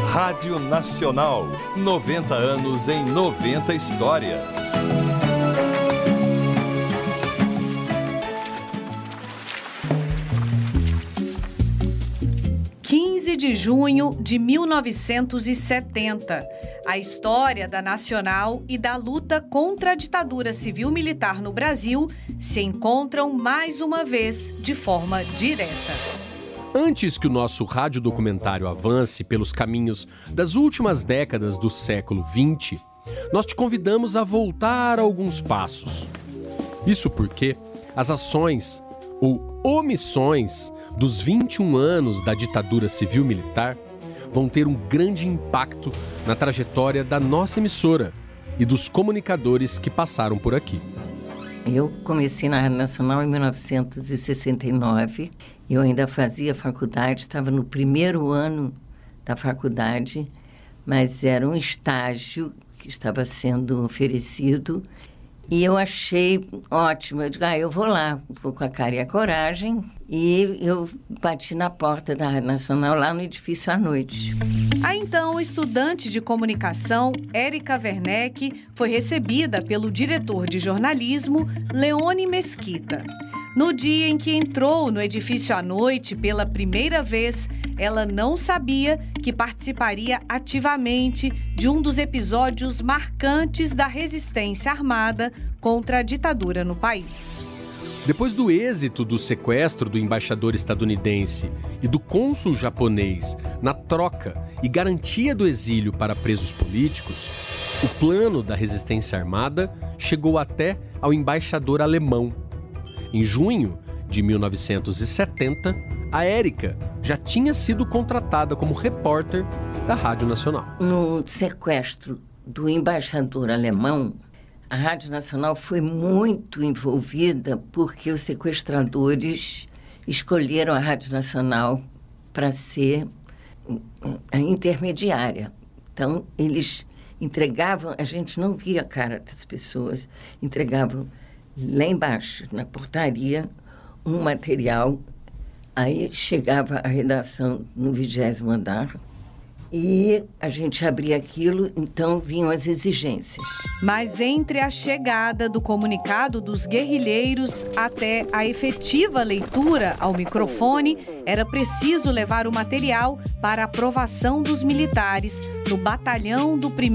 Rádio Nacional, 90 anos em 90 histórias. De junho de 1970. A história da Nacional e da luta contra a ditadura civil-militar no Brasil se encontram mais uma vez de forma direta. Antes que o nosso radiodocumentário avance pelos caminhos das últimas décadas do século XX, nós te convidamos a voltar alguns passos. Isso porque as ações ou omissões dos 21 anos da ditadura civil-militar vão ter um grande impacto na trajetória da nossa emissora e dos comunicadores que passaram por aqui. Eu comecei na Rádio Nacional em 1969. Eu ainda fazia faculdade, estava no primeiro ano da faculdade, mas era um estágio que estava sendo oferecido. E eu achei ótimo. Eu digo, eu vou lá, vou com a cara e a coragem. E eu bati na porta da Rádio Nacional, lá no edifício à noite. A então estudante de comunicação, Érica Werneck, foi recebida pelo diretor de jornalismo, Leone Mesquita. No dia em que entrou no edifício à noite pela primeira vez, ela não sabia que participaria ativamente de um dos episódios marcantes da resistência armada contra a ditadura no país. Depois do êxito do sequestro do embaixador estadunidense e do cônsul japonês na troca e garantia do exílio para presos políticos, o plano da resistência armada chegou até ao embaixador alemão. Em junho de 1970, a Érica já tinha sido contratada como repórter da Rádio Nacional. No sequestro do embaixador alemão, a Rádio Nacional foi muito envolvida porque os sequestradores escolheram a Rádio Nacional para ser a intermediária. Então, eles entregavam, a gente não via a cara das pessoas, entregavam lá embaixo, na portaria, um material. Aí chegava a redação no 20º andar e a gente abria aquilo, então vinham as exigências. Mas entre a chegada do comunicado dos guerrilheiros até a efetiva leitura ao microfone, era preciso levar o material para aprovação dos militares no batalhão do 1º